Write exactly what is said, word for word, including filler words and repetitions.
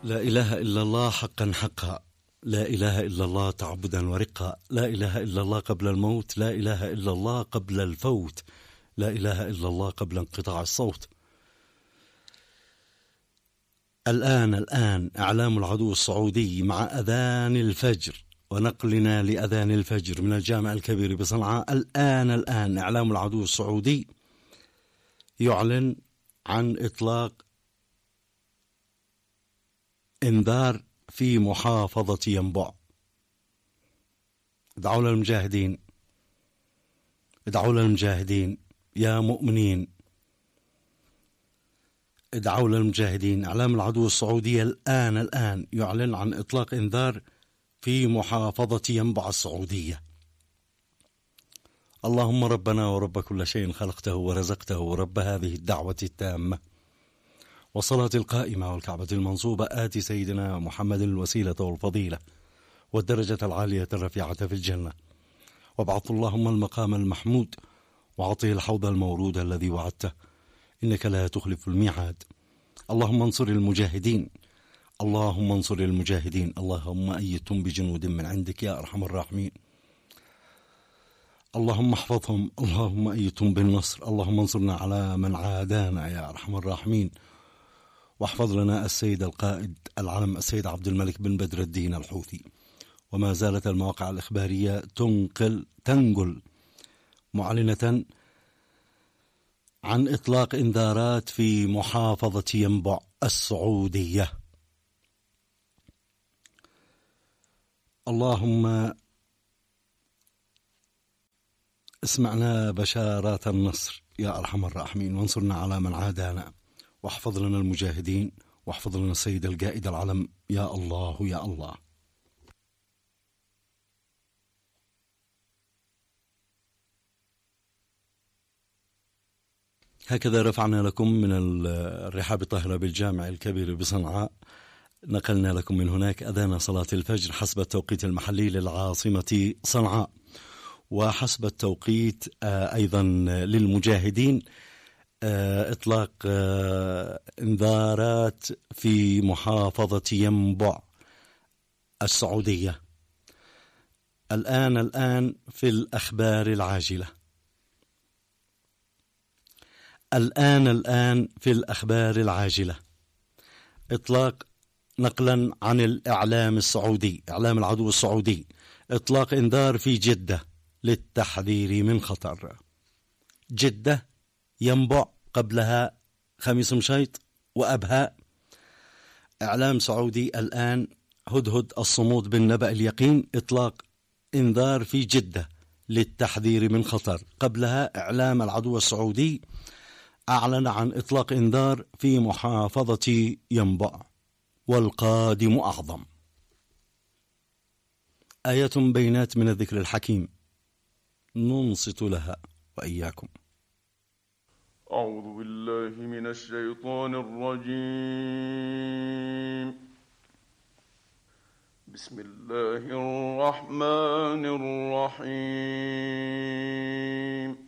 لا إله إلا الله حقا حقا، لا إله إلا الله تعبدا ورقا، لا إله إلا الله قبل الموت، لا إله إلا الله قبل الفوت، لا إله إلا الله قبل انقطاع الصوت. الآن الآن إعلام العدو السعودي مع أذان الفجر ونقلنا لأذان الفجر من الجامع الكبير بصنعاء. الآن الآن إعلام العدو السعودي يعلن عن إطلاق انذار في محافظة ينبع. ادعوا للمجاهدين، ادعوا للمجاهدين يا مؤمنين، ادعوا للمجاهدين. إعلام العدو السعودي الآن الآن يعلن عن إطلاق انذار في محافظة ينبع السعودية. اللهم ربنا ورب كل شيء خلقته ورزقته ورب هذه الدعوة التامة والصلاة القائمة والكعبة المنصوبة، آتي سيدنا محمد الوسيلة والفضيلة والدرجة العالية الرفيعة في الجنة، وابعث اللهم المقام المحمود وأعطيه الحوض المورود الذي وعدته، إنك لا تخلف الميعاد. اللهم انصر المجاهدين، اللهم انصر المجاهدين، اللهم أيدهم بجنود من عندك يا أرحم الراحمين. اللهم احفظهم، اللهم أيدهم بالنصر، اللهم انصرنا على من عادانا يا أرحم الراحمين. واحفظ لنا السيد القائد العلم السيد عبد الملك بن بدر الدين الحوثي. وما زالت المواقع الإخبارية تنقل تنقل معلنة عن إطلاق انذارات في محافظة ينبع السعودية. اللهم اسمعنا بشارات النصر يا أرحم الراحمين، وانصرنا على من عادانا، واحفظ لنا المجاهدين، واحفظ لنا السيد القائد العلم يا الله يا الله. هكذا رفعنا لكم من الرحاب الطاهرة بالجامع الكبير بصنعاء، نقلنا لكم من هناك أذان صلاة الفجر حسب التوقيت المحلي للعاصمة صنعاء، وحسب التوقيت أيضا للمجاهدين إطلاق انذارات في محافظة ينبع السعودية. الآن الآن في الأخبار العاجلة، الآن الآن في الأخبار العاجلة إطلاق نقلا عن الإعلام السعودي، إعلام العدو السعودي، إطلاق انذار في جدة للتحذير من خطر. جدة، ينبع، قبلها خميس مشيط وأبها. إعلام سعودي الآن، هدهد الصمود بالنبأ اليقين، إطلاق انذار في جدة للتحذير من خطر. قبلها إعلام العدو السعودي أعلن عن إطلاق انذار في محافظة ينبع، والقادم أعظم. آية بينات من الذكر الحكيم ننصت لها وإياكم. أعوذ بالله من الشيطان الرجيم. بسم الله الرحمن الرحيم.